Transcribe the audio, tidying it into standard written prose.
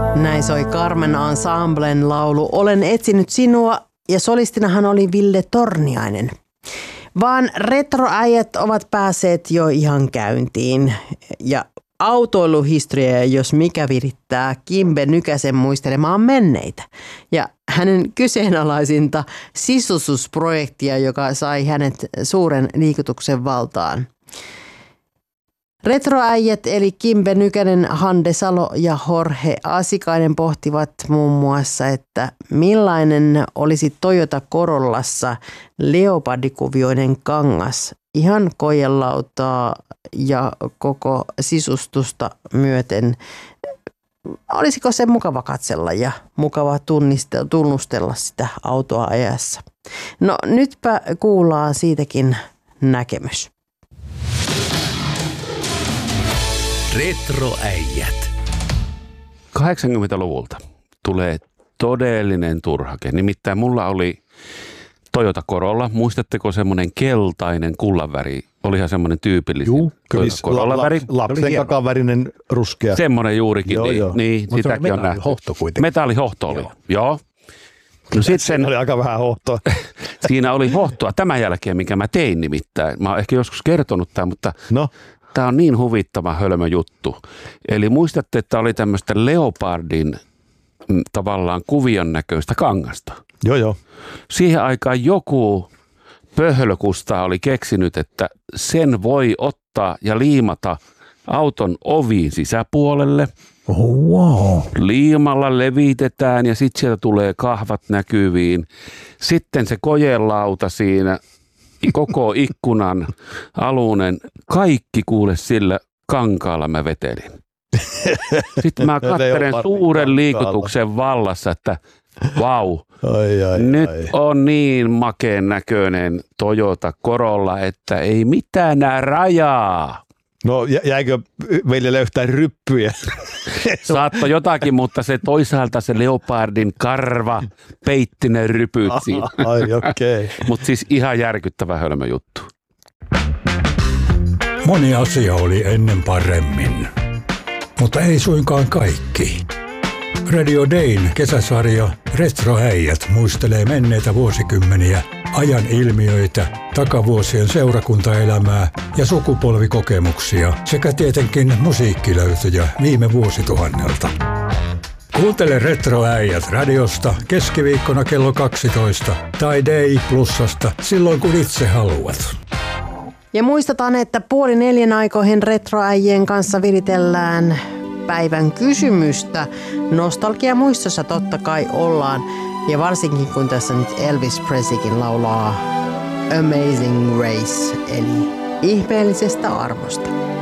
Näin soi Carmen Ensemblen laulu Olen etsinyt sinua ja solistinahan oli Ville Torniainen. Vaan retroäijät ovat päässeet jo ihan käyntiin ja autoiluhistoria, jos mikä virittää Kimbe Nykäsen muistelemaan menneitä. Ja hänen kyseenalaisinta sisustusprojektia, joka sai hänet suuren liikutuksen valtaan. Retroäijät eli Kimbe Nykänen, Hande Salo ja Jorge Asikainen pohtivat muun muassa, että millainen olisi Toyota Corollassa leopardikuvioinen kangas ihan kojelautaa ja koko sisustusta myöten. Olisiko se mukava katsella ja mukava tunnustella sitä autoa ajassa? No nytpä kuullaan siitäkin näkemys. Retroäijät. 80-luvulta tulee todellinen turhake. Nimittäin mulla oli Toyota Corolla. Muistatteko semmoinen keltainen kullanväri? Olihan semmoinen tyypillinen Corolla-väri. Lapsen kakavärinen ruskea. Semmoinen juurikin. Niin, sitäkin on nähty. Metallihohto oli. Joo. No sitten oli aika vähän hohtoa. Siinä oli hohtoa. Tämän jälkeen, minkä mä tein nimittäin. Mä oon ehkä joskus kertonut tämän, mutta tämä on niin huvittava hölmö juttu. Eli muistatte, että oli tämmöistä leopardin tavallaan kuvion näköistä kangasta. Joo. Siihen aikaan joku pöhlökusta oli keksinyt, että sen voi ottaa ja liimata auton oviin sisäpuolelle. Wow. Liimalla levitetään ja sitten sieltä tulee kahvat näkyviin. Sitten se kojelauta siinä, koko ikkunan alunen, kaikki kuule sillä kankaalla mä vetelin. Sitten mä katselen suuren liikutuksen vallassa, että vau, nyt on niin makeen näköinen Toyota Corolla, että ei mitään rajaa. No jäikö veljelle yhtään ryppyjä? Saattoi jotakin, mutta se toisaalta se leopardin karva peitti ne rypyt siinä. Ai okei. Mutta siis ihan järkyttävä hölmö juttu. Moni asia oli ennen paremmin, mutta ei suinkaan kaikki. Radio Dayn kesäsarja Retroäijät muistelee menneitä vuosikymmeniä, ajan ilmiöitä, takavuosien seurakuntaelämää ja sukupolvikokemuksia sekä tietenkin musiikkilöytöjä viime vuosituhannelta. Kuuntele Retroäijät radiosta keskiviikkona kello 12 tai Day Plusasta silloin kun itse haluat. Ja muistetaan, että 3:30 aikoihin retroäijien kanssa viritellään päivän kysymystä. Nostalgiamuistossa totta kai ollaan. Ja varsinkin kun tässä nyt Elvis Presleykin laulaa Amazing Grace, eli ihmeellisestä armosta.